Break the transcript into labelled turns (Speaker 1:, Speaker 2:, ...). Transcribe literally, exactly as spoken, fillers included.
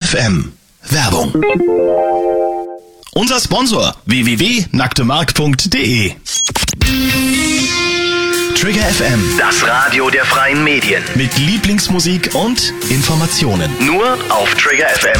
Speaker 1: F M. Werbung. Unser Sponsor w w w punkt nacktemark punkt de. Trigger F M.
Speaker 2: Das Radio der freien Medien.
Speaker 1: Mit Lieblingsmusik und Informationen.
Speaker 2: Nur auf Trigger F M.